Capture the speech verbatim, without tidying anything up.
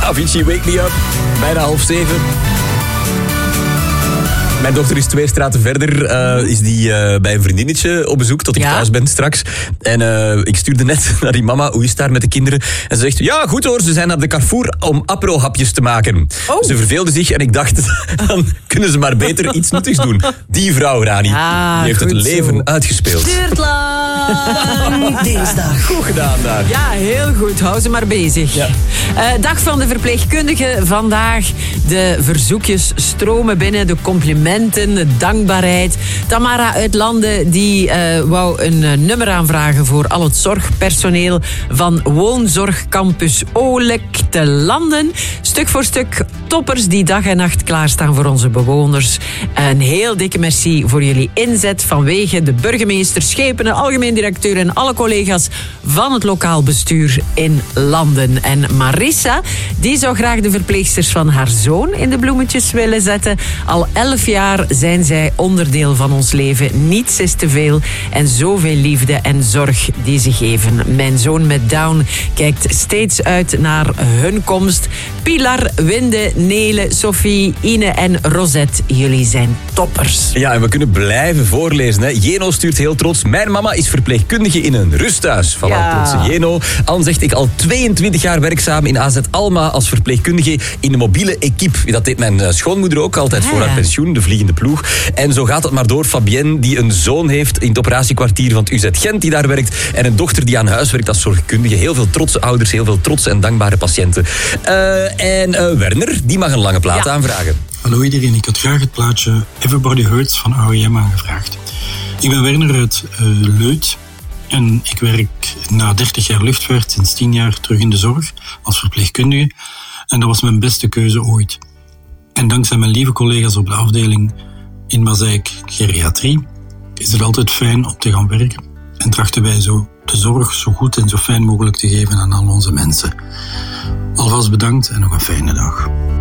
Avicii, Wake Me Up. Bijna half zeven. Mijn dochter is twee straten verder, uh, is die uh, bij een vriendinnetje op bezoek, tot ik ja? thuis ben straks. En uh, ik stuurde net naar die mama, hoe is het daar met de kinderen? En ze zegt, ja goed hoor, ze zijn naar de Carrefour om apro-hapjes te maken. Oh. Ze verveelde zich en ik dacht, dan kunnen ze maar beter iets nuttigs doen. Die vrouw, Rani, ah, die heeft het leven zo uitgespeeld. Duurt lang. Dinsdag. Goed gedaan daar. Ja, heel goed. Hou ze maar bezig. Ja. Uh, dag van de verpleegkundige. Vandaag de verzoekjes stromen binnen, de complimenten. De dankbaarheid. Tamara uit Landen die uh, wou een uh, nummer aanvragen voor al het zorgpersoneel van Woonzorgcampus Olijk te Landen. Stuk voor stuk toppers die dag en nacht klaarstaan voor onze bewoners. Een heel dikke merci voor jullie inzet vanwege de burgemeester, Schepenen, algemeen directeur en alle collega's van het lokaal bestuur in Landen. En Marissa, die zou graag de verpleegsters van haar zoon in de bloemetjes willen zetten. Al elf jaar zijn zij onderdeel van ons leven. Niets is te veel en zoveel liefde en zorg die ze geven. Mijn zoon met Down kijkt steeds uit naar hun komst. Pilar, Winde, Nele, Sophie, Ine en Rosette, jullie zijn toppers. Ja, en we kunnen blijven voorlezen. Hè. Jeno stuurt heel trots. Mijn mama is verpleegkundige in een rusthuis. Van ja. trots Jeno. Anne zegt, ik al tweeëntwintig jaar werkzaam in A Z Alma als verpleegkundige in de mobiele equipe. Dat deed mijn schoonmoeder ook altijd ah, voor haar pensioen. De vliegende ploeg. En zo gaat het maar door. Fabienne, die een zoon heeft in het operatiekwartier van het U Z Gent, die daar werkt. En een dochter die aan huis werkt als zorgkundige. Heel veel trotse ouders, heel veel trotse en dankbare patiënten. Uh, en uh, Werner, die mag een lange plaat ja. aanvragen. Hallo iedereen, ik had graag het plaatje Everybody Hurts van R E M aangevraagd. Ik ben Werner uit uh, Leuth. En ik werk na dertig jaar luchtvaart sinds tien jaar terug in de zorg als verpleegkundige. En dat was mijn beste keuze ooit. En dankzij mijn lieve collega's op de afdeling in Mazeik Geriatrie is het altijd fijn om te gaan werken. En trachten wij zo de zorg zo goed en zo fijn mogelijk te geven aan al onze mensen. Alvast bedankt en nog een fijne dag.